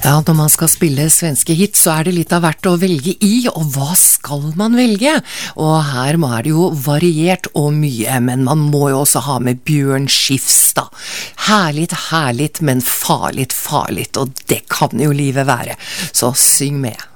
Ja, når man skal spille svenske hits, så det litt av hvert å velge i, og hva skal man velge? Og her det jo variert og mye, men man må jo også ha med Bjørn Skifs da. Herligt, men farligt, og det kan jo livet være. Så syng med.